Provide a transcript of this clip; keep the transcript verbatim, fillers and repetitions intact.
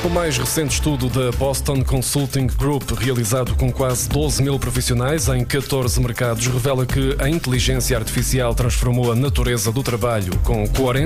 O mais recente estudo da Boston Consulting Group, realizado com quase doze mil profissionais em catorze mercados, revela que a inteligência artificial transformou a natureza do trabalho, com